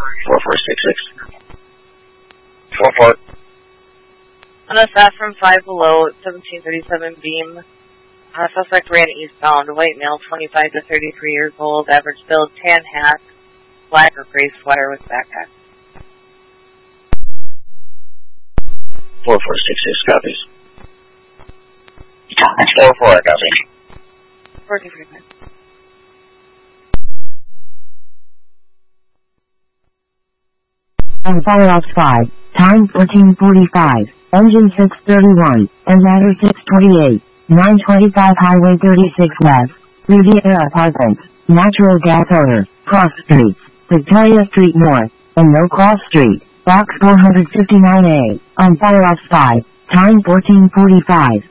4466. 44. On a stop from Five Below, 1737 Beam. Suspect ran eastbound. White male, 25 to 33 years old. Average build, tan hat, black or gray sweater with backpack. 4466 copies. 44 copies. 43. On Firefox 5, time 14:45, engine 631, and matter 628, 925 Highway 36 West, Riviera Apartments, natural gas odor, cross streets, Victoria Street North, and No Cross Street, box 459A, on Firefox 5, time 14:45.